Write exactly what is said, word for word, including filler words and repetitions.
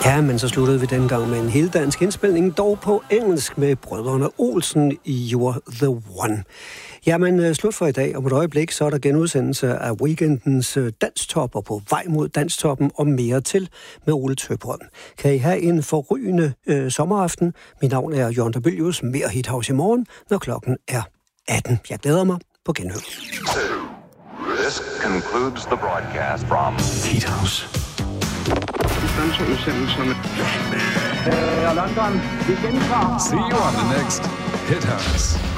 Ja, men så sluttede vi den gang med en helt dansk indspilning, dog på engelsk med brødrene Olsen i You're the One. Jamen, slut for i dag. Om et øjeblik, så er der genudsendelse af weekendens Danstop og på vej mod Danstoppen og mere til med Ole Tøbrøm. Kan I have en forrygende øh, sommeraften? Mit navn er Jørgen Dabelius. Mere Hithouse i morgen, når klokken er atten. Jeg glæder mig på genhør. This concludes the broadcast from Hithouse. London, vi gentager. See you on the next Hithouse.